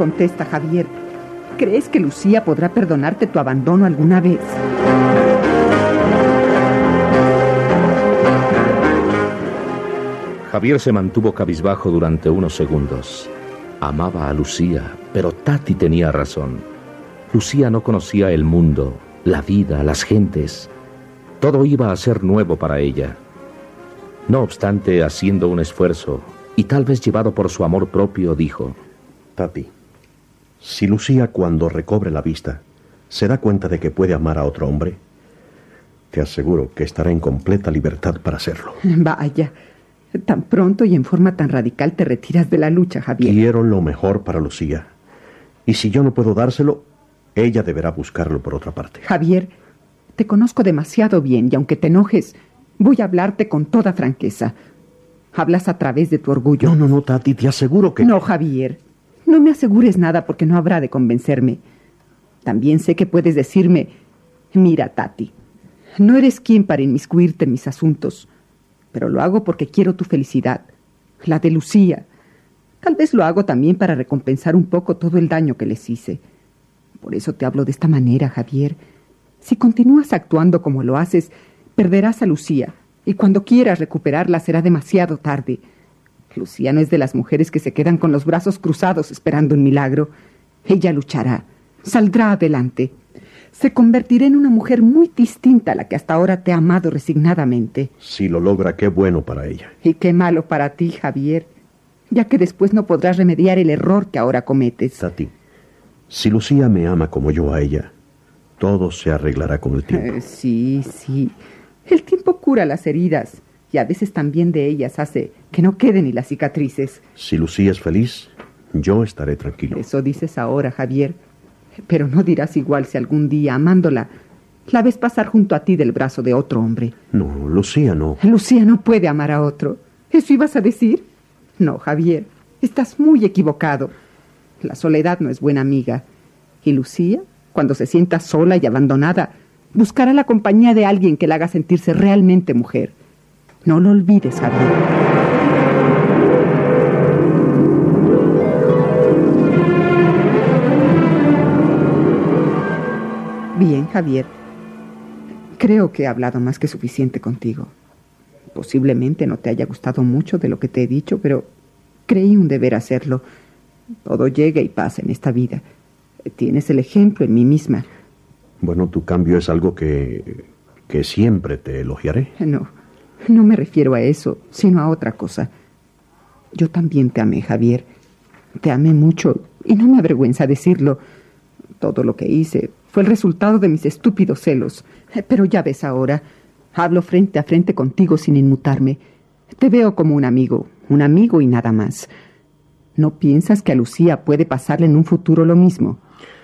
Contesta, Javier. ¿Crees que Lucía podrá perdonarte tu abandono alguna vez? Javier se mantuvo cabizbajo durante unos segundos. Amaba a Lucía, pero Tati tenía razón. Lucía no conocía el mundo, la vida, las gentes. Todo iba a ser nuevo para ella. No obstante, haciendo un esfuerzo, y tal vez llevado por su amor propio, dijo: Tati, si Lucía, cuando recobre la vista, se da cuenta de que puede amar a otro hombre, te aseguro que estará en completa libertad para hacerlo. Vaya, tan pronto y en forma tan radical te retiras de la lucha, Javier. Quiero lo mejor para Lucía. Y si yo no puedo dárselo, ella deberá buscarlo por otra parte. Javier, te conozco demasiado bien y aunque te enojes, voy a hablarte con toda franqueza. Hablas a través de tu orgullo. No, Tati, te aseguro que... No, Javier, no me asegures nada porque no habrá de convencerme. También sé que puedes decirme: mira, Tati, no eres quien para inmiscuirte en mis asuntos, pero lo hago porque quiero tu felicidad, la de Lucía. Tal vez lo hago también para recompensar un poco todo el daño que les hice. Por eso te hablo de esta manera, Javier. Si continúas actuando como lo haces, perderás a Lucía, y cuando quieras recuperarla será demasiado tarde. Lucía no es de las mujeres que se quedan con los brazos cruzados esperando un milagro. Ella luchará, saldrá adelante. Se convertirá en una mujer muy distinta a la que hasta ahora te ha amado resignadamente. Si lo logra, qué bueno para ella. Y qué malo para ti, Javier, ya que después no podrás remediar el error que ahora cometes. Tati, si Lucía me ama como yo a ella, todo se arreglará con el tiempo. Sí. El tiempo cura las heridas y a veces también de ellas hace que no queden ni las cicatrices. Si Lucía es feliz, yo estaré tranquilo. Eso dices ahora, Javier, pero no dirás igual si algún día, amándola, la ves pasar junto a ti del brazo de otro hombre. No, Lucía no. Lucía no puede amar a otro. ¿Eso ibas a decir? No, Javier, estás muy equivocado. La soledad no es buena amiga. Y Lucía, cuando se sienta sola y abandonada, buscará la compañía de alguien que la haga sentirse realmente mujer. No lo olvides, Javier. Bien, Javier. Creo que he hablado más que suficiente contigo. Posiblemente no te haya gustado mucho de lo que te he dicho, pero creí un deber hacerlo. Todo llega y pasa en esta vida. Tienes el ejemplo en mí misma. Bueno, tu cambio es algo que siempre te elogiaré. No me refiero a eso, sino a otra cosa. Yo también te amé, Javier. Te amé mucho y no me avergüenza decirlo. Todo lo que hice fue el resultado de mis estúpidos celos. Pero ya ves ahora, hablo frente a frente contigo sin inmutarme. Te veo como un amigo y nada más. ¿No piensas que a Lucía puede pasarle en un futuro lo mismo?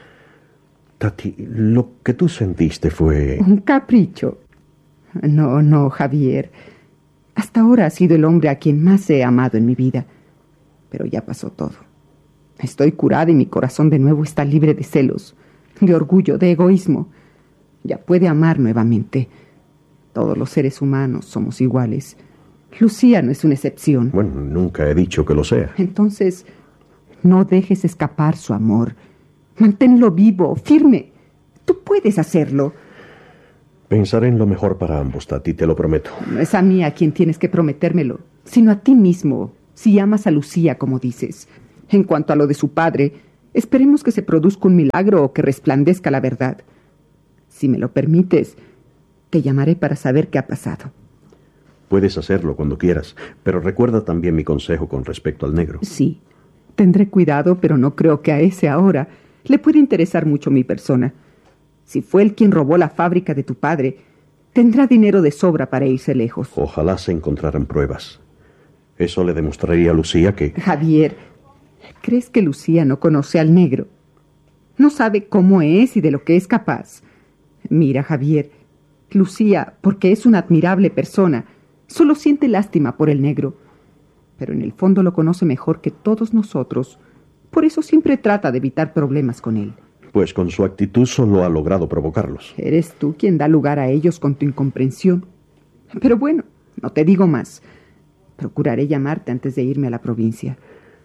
Tati, lo que tú sentiste fue... un capricho. No, Javier. Hasta ahora has sido el hombre a quien más he amado en mi vida. Pero ya pasó todo. Estoy curada y mi corazón de nuevo está libre de celos, de orgullo, de egoísmo. Ya puede amar nuevamente. Todos los seres humanos somos iguales. Lucía no es una excepción. Bueno, nunca he dicho que lo sea. Entonces, no dejes escapar su amor. Manténlo vivo, firme. Tú puedes hacerlo. Pensaré en lo mejor para ambos, Tati, te lo prometo. No es a mí a quien tienes que prometérmelo, sino a ti mismo, si amas a Lucía, como dices. En cuanto a lo de su padre, esperemos que se produzca un milagro o que resplandezca la verdad. Si me lo permites, te llamaré para saber qué ha pasado. Puedes hacerlo cuando quieras, pero recuerda también mi consejo con respecto al negro. Sí, tendré cuidado, pero no creo que a ese ahora le pueda interesar mucho mi persona. Si fue él quien robó la fábrica de tu padre, tendrá dinero de sobra para irse lejos. Ojalá se encontraran pruebas. Eso le demostraría a Lucía que... Javier, ¿crees que Lucía no conoce al negro? No sabe cómo es y de lo que es capaz. Mira, Javier, Lucía, porque es una admirable persona, solo siente lástima por el negro. Pero en el fondo lo conoce mejor que todos nosotros. Por eso siempre trata de evitar problemas con él. Pues con su actitud solo ha logrado provocarlos. Eres tú quien da lugar a ellos con tu incomprensión. Pero bueno, no te digo más. Procuraré llamarte antes de irme a la provincia.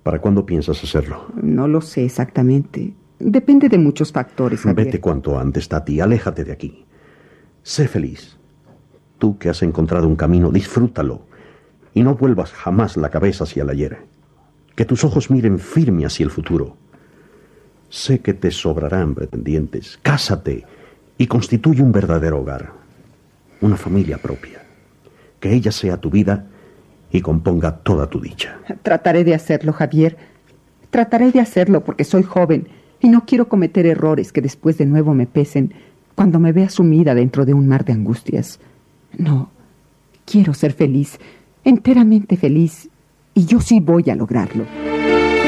¿Para cuándo piensas hacerlo? No lo sé exactamente. Depende de muchos factores, Javier. Vete cuanto antes, Tati. Aléjate de aquí. Sé feliz. Tú que has encontrado un camino, disfrútalo. Y no vuelvas jamás la cabeza hacia el ayer. Que tus ojos miren firme hacia el futuro. Sé que te sobrarán pretendientes. Cásate y constituye un verdadero hogar. Una familia propia. Que ella sea tu vida y componga toda tu dicha. Trataré de hacerlo, Javier. Trataré de hacerlo porque soy joven y no quiero cometer errores que después de nuevo me pesen cuando me vea sumida dentro de un mar de angustias. No, quiero ser feliz, enteramente feliz, y yo sí voy a lograrlo.